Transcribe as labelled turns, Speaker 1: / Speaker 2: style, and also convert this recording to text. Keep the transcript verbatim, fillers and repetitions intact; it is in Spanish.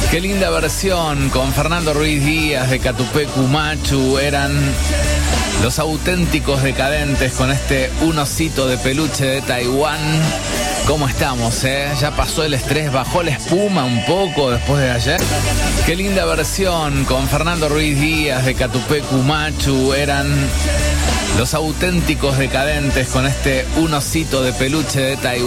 Speaker 1: Qué linda versión con Fernando Ruiz Díaz de Catupecu Machu. Eran Los Auténticos Decadentes con este Un Osito de Peluche de Taiwán. ¿Cómo estamos, eh? Ya pasó el estrés, bajó la espuma un poco después de ayer. Qué linda versión con Fernando Ruiz Díaz de Catupecu Machu. Eran Los Auténticos Decadentes con este Un Osito de Peluche de Taiwán.